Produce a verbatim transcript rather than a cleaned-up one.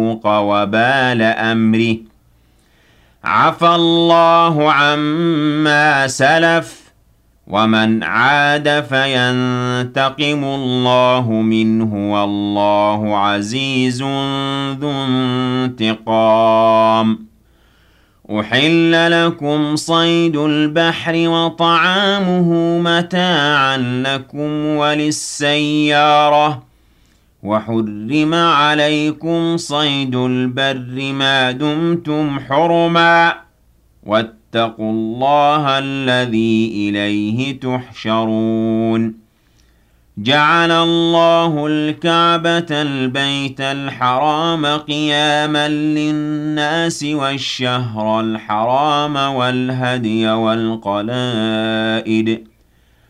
يذوق وبال أمره. عفى الله عما سلف، ومن عاد فينتقم الله منه، والله عزيز ذو انتقام. أحل لكم صيد البحر وطعامه متاعا لكم وللسيارة، وحرم عليكم صيد البر ما دمتم حرما، واتقوا الله الذي إليه تحشرون. جعل الله الكعبة البيت الحرام قياما للناس والشهر الحرام والهدي والقلائد